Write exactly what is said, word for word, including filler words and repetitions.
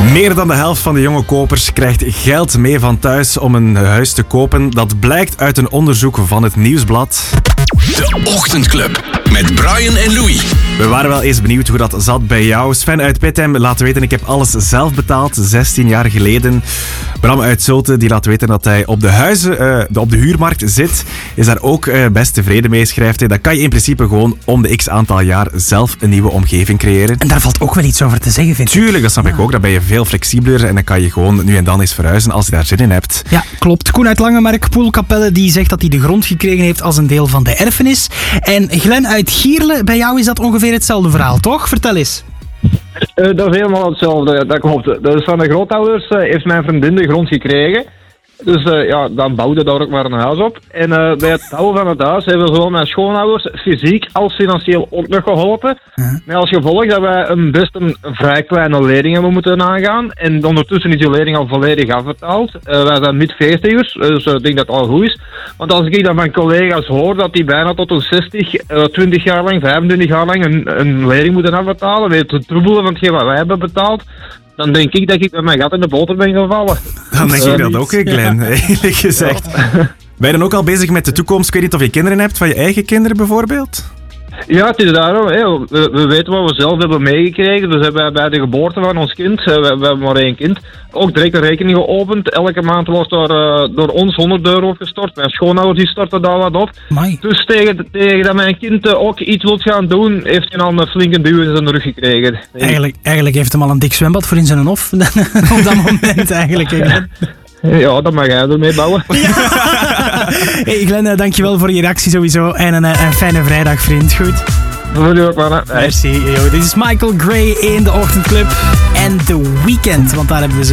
Meer dan de helft van de jonge kopers krijgt geld mee van thuis om een huis te kopen. Dat blijkt uit een onderzoek van het Nieuwsblad. De Ochtendclub met Brian en Louis. We waren wel eens benieuwd hoe dat zat bij jou. Sven uit Pittem laat weten, ik heb alles zelf betaald, zestien jaar geleden. Bram uit Zulte die laat weten dat hij op de, huizen, uh, op de huurmarkt zit. Is daar ook uh, best tevreden mee, schrijft hij. Dan kan je in principe gewoon om de x aantal jaar zelf een nieuwe omgeving creëren. En daar valt ook wel iets over te zeggen, vind ik. Tuurlijk, dat snap ja. ik ook. Dan ben je veel flexibeler en dan kan je gewoon nu en dan eens verhuizen als je daar zin in hebt. Ja, klopt. Koen uit Langemark, Poelkapelle, die zegt dat hij de grond gekregen heeft als een deel van de erfenis. En Glenn uit Gierle, bij jou is dat ongeveer hetzelfde verhaal, toch? Vertel eens. Uh, dat is helemaal hetzelfde, dat klopt. Dus van de grootouders uh, heeft mijn vriendin de grond gekregen. Dus uh, ja, dan bouwde daar ook maar een huis op. En uh, bij het bouwen van het huis hebben zowel mijn schoonouders fysiek als financieel ook nog geholpen. Uh-huh. Met als gevolg dat wij een best een vrij kleine lening hebben moeten aangaan. En ondertussen is die lening al volledig afbetaald. Uh, wij zijn mid-veertigers, dus ik uh, denk dat het al goed is. Want als ik dan van collega's hoor dat die bijna tot een zestig, uh, twintig jaar lang, vijfentwintig jaar lang een, een lening moeten afbetalen, weer te troebelen van hetgeen wat wij hebben betaald, dan denk ik dat ik met mijn gat in de boter ben gevallen. Dan denk ik dat ook, Glenn, ja. Eerlijk gezegd. Ja. Ben je dan ook al bezig met de toekomst? Ik weet niet of je kinderen hebt, van je eigen kinderen bijvoorbeeld? Ja, het is daarom. Hè. We, we weten wat we zelf hebben meegekregen. Dus hebben wij bij de geboorte van ons kind, we, we hebben maar één kind, ook direct een rekening geopend. Elke maand wordt er uh, door ons honderd euro gestort. Mijn schoonouders die storten daar wat op. Amai. Dus tegen, tegen dat mijn kind uh, ook iets wil gaan doen, heeft hij al een flinke duw in zijn rug gekregen. Eigenlijk, eigenlijk heeft hem al een dik zwembad voor in zijn hof. Op dat moment eigenlijk. Hè. Ja, dat mag jij ermee bouwen. Ja. Hey Glenn, dankjewel voor je reactie sowieso. En een, een fijne vrijdag, vriend. Goed? Dat wil je ook, man. Merci. Yo, dit is Michael Gray in de Ochtendclub. En The Weeknd, want daar hebben we ze.